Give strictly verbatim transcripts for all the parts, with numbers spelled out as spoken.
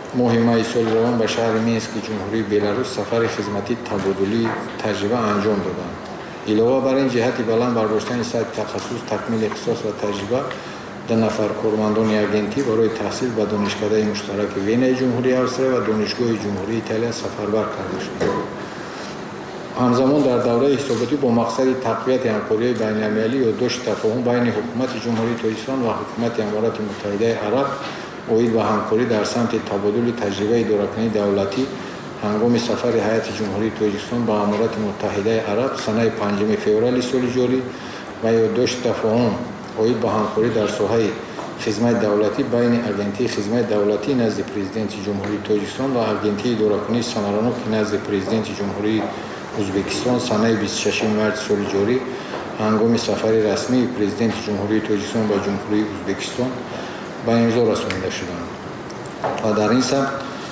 ماه مای سال روان به شهر مینسک جمهوری بلاروس سفر خدمتی تبادلی تجربه انجام دادند. علاوه بر این جهت بلند برداشتن سطح تخصص تکمیل اختصاص و تجربه دو نفر کارمندان آگنتی برای تحصیل به دانشکده مشترک وین جمهوری اتریش و دانشگاه جمهوری ایتالیا سفربر کرده شد. همزمان در دوره حساباتی با مقصد تقویت همکاری بین‌المللی و داشت تفاهم بین حکومت جمهوری تاجیکستان و حکومت امارات متحده عرب اوید و همکاری در سمت تبادل تجربه اداره‌کنی دولتی هنگام سفر هیئت جمهوری تاجیکستان به امارات متحده عرب سنه پنجم فوریه سال جاری و یادداشت تفاهم اوید به همکاری در ساحه خدمت دولتی بین آگنتی خدمت دولتی نزد پرزیدنت جمهوری تاجیکستان و آگنتی اداره‌کنی سنرانوک نزد پرزیدنت جمهوری ازبکستان سنه بیست و ششم مارس سال جاری هنگام سفر رسمی پرزیدنت جمهوری تاجیکستان به جمهوری ازبکستان به امضا رسانیده شدند و در این سمت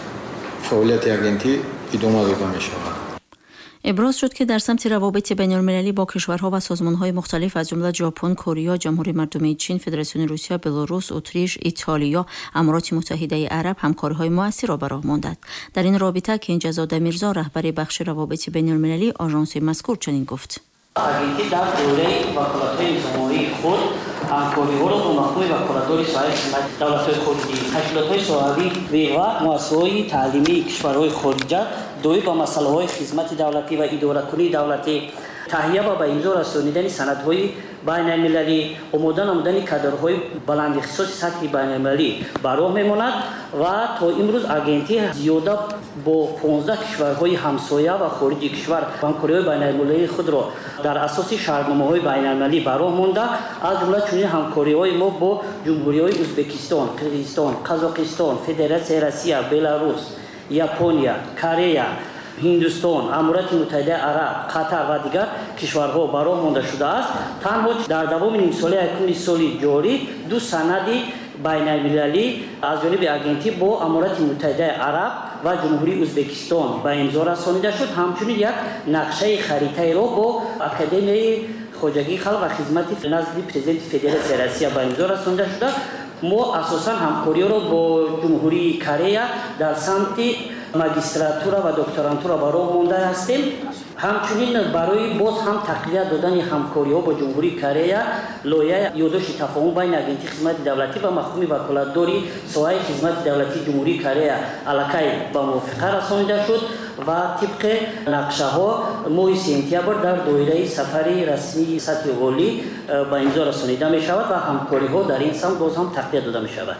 فعالیت آگنتی ادامه داده می شود. ابراز شد که در سمت روابط بین‌المللی با کشورها و سازمان‌های مختلف از جمله ژاپن، کره، جمهوری مردمی چین، فدراسیون روسیه، بلاروس، اتریش، ایتالیا، امارات متحده عرب همکاری‌های مؤثر را به راه ماند. در این رابطه کنجزاده میرزا رهبر بخش روابط بین‌المللی آژانس مذکور چنین گفت: آگنتی در دوره وکالت‌های نظامی خود همکاری‌ها را با مفهوم وکالت‌داری سایر خدمت دولت‌های خارجی، تشکیلات‌های صحابی و مؤسسه‌های تعلیمی کشورهای خارجی دوی با مسائل خدمت دولتی و اداره‌کنی دولتی تهیه و به امضا رسانیدن سندهای بین‌المللی آماده نمودن کادرهای بلند اختصاص سطح بین‌المللی به راه می‌ماند و تا امروز آگنتی زیاده با پانزده کشورهای همسایه و خارجی کشور همکاری‌های بین‌المللی خود را در اساس شرطنامه‌های بین‌المللی به راه مانده از جمله چنین همکاری‌های ما با جمهوری‌های ازبکستان، قرقیزستان، قزاقستان، فدراسیون روسیه، بلاروس، ژاپن، کره، هندوستان، امارات متحده عرب، قطر و دیگر کشورها به راه مانده شده است. تنها در دوام نیم ساله یکم سال جاری دو سند بین‌المللی از جانب آگنتی با امارات متحده عرب و جمهوری ازبکستان به امضا رسانیده شد. همچنین یک نقشه خریطه را با اکادمی خواجگی خلق و خدمت نزد پرزیدنت فدراسیون روسیه به امضا رسانیده شده. ما اساساً همکاری را با جمهوری کره در سمت ماجستراتورا و دکترانتورا به راه مانده هستیم. همچنین برای باز هم تقویت دادن همکاری‌ها با جمهوری کره لایحه یادداشت تفاهم بین آگنتی خدمت دولتی و مفهوم وکالتداری ساحه خدمت دولتی جمهوری کره الکی به موافقه رسانیده شد و طبق نقشه‌ها ماه سپتامبر در دایره سفری رسمی سطح عالی به امضا رسانیده می شود و همکاری‌ها در این سمت باز هم تقویت داده می شود.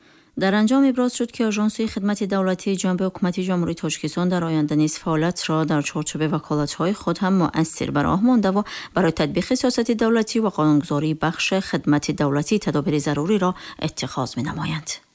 در انجام ابراز شد که آژانس خدمت دولتی جنبه حکومتی جمهوری تاجیکستان در آینده نیز فعالیت را در چارچوب وکالت‌های خود هم مؤثر به راه مانده و برای تطبیق سیاست دولتی و قانونگذاری بخش خدمت دولتی تدابیر ضروری را اتخاذ می‌نمایند.